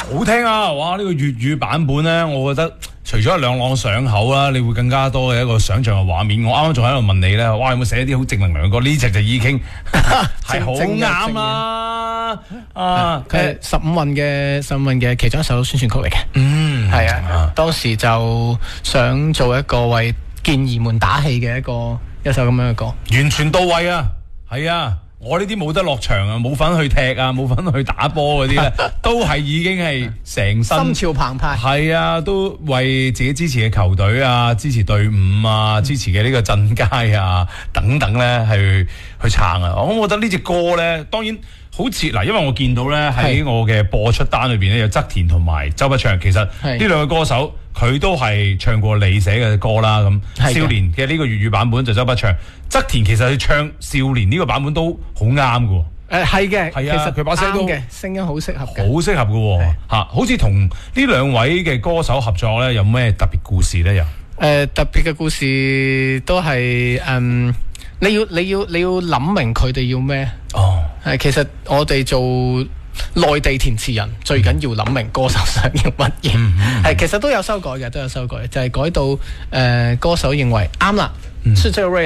好聽啊！哇，呢個粵語版本咧，我覺得除咗朗朗上口啦，你會更加多嘅一個想像嘅畫面。我啱啱仲喺度問你咧，哇，有冇寫啲好正能量嘅歌？呢隻就已經係好啱啦！ 佢係15運嘅其中一首宣傳曲嚟嘅。係啊，當時就想做一個為健兒們打氣嘅一首咁樣嘅歌， 完全到位啊！係啊！我呢啲冇得落場啊，冇份去踢啊，冇份去打波嗰啲咧，都係已經係成身心潮澎湃。 係啊，都為自己支持嘅球隊啊、支持隊伍啊、支持嘅呢個鎮街啊等等咧，去撐啊！我覺得呢隻歌咧，當然好似嗱，因為我見到咧喺我嘅播出單裏邊咧有側田同埋周筆暢，其實呢兩個歌手佢都係唱過你寫嘅歌啦。咁少年嘅呢個粵語版本就周筆暢，側田其實佢唱少年呢個版本都好啱㗎。 係嘅， 係啊，佢把聲都聲音好適合嘅， 好適合嘅嚇。好似同呢兩位嘅歌手合作咧，有咩特別故事咧？又特別嘅故事都係你要諗明佢哋要咩？其實我哋做內地填詞人最緊要諗明歌手想要乜嘢。其實都有修改嘅，就係改到歌手認為啱啦，是這個